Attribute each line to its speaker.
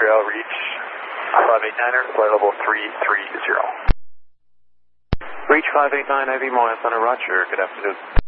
Speaker 1: Montreal, reach 589er, flight level 330.
Speaker 2: Reach 589 Heavy Moya Center, Roger. Good afternoon.